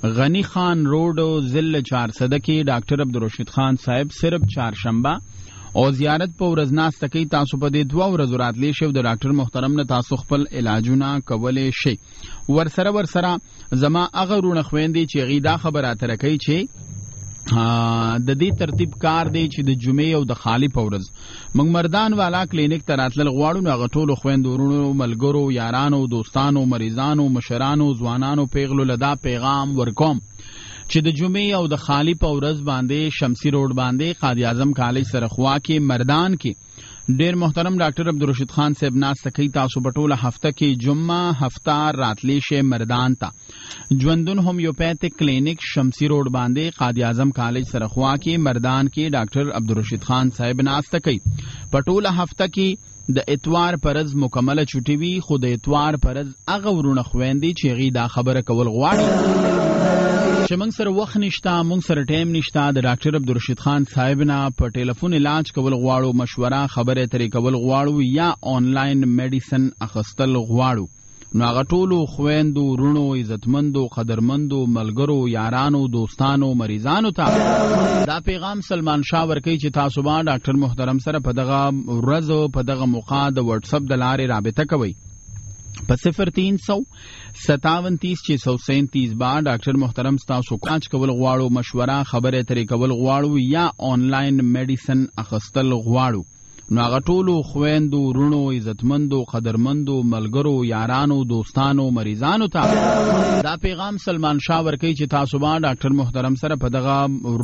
غنی خان روډ ضلع 400 کې ډاکټر عبدالرشید خان صاحب صرف چهارشنبه او زیارت په ورځ ناسته کوي. تاسو په دې 2 ورځو راتلی شئ د ډاکټر محترم نه تاسو خپل علاجونه کولی شئ. ورسره زما هغه رونه خویندې چې هغوی دا خبره اتره کوي چې د دې ترتیب کار دی چې د جمعې او د خالی په ورځ موږ مردان والا کلینیک ته راتلل غواړو. نو هغه ټولو خویندو ورونو ملګرو یارانو دوستانو مریضانو مشرانو ځوانانو پیغلو له دا پیغام ورکوم چې د جمعې او د خالی په ورځ باندې شمسی روډ باندې قاضي اعظم کالج سره خوا کې مردان کې ډیر محترم ډاکټر عبدالرشید خان صاحب ناسته کوي. تاسو په ټوله هفته کې جمعه هفته راتلی شئ مردان ته. ژوندون هومیوپیتھک کلینک شمسی روډ باندې قاضي اعظم کالج سره خوا کې مردان کې ډاکټر عبدالرشید خان صاحب ناسته کوي. په ټوله هفته کې د اتوار پرز مکمله چټي وي، خو د اتوار پرز هغه ورونه خويندې چې هغوی دا خبره کول غواړي چې موږ سره وخت نشته، موږ سره ټایم نشته، د ډاکټر عبدالرشید خان صاحب نه په ټلیفون علاج کول غواړو، مشوره خبرې ترې کول غواړو یا آنلاین میډیسن اخیستل غواړو. نو هغه ټولو خویندو ورونو عزتمندو قدرمندو ملګرو یارانو دوستانو مریضانو ته دا پیغام سلمان شاه ورکوي چې تاسو به ډاکټر محترم سره په دغه ورځ په دغه موقع د واتس اپ د لارې رابطه کوئ. په 03573637 با ډاکټر محترم ستاسو کاج کول غواړو، مشوره خبرې ترې کول غواړو یا آنلاین میډیسن اخیستل غواړو. نو هغه ټولو خویندو ورونو عزتمندو قدرمندو ملګرو یارانو دوستانو مریضانو ته دا پیغام سلمان شاه ورکوي چې تاسو به ډاکټر محترم سره په دغه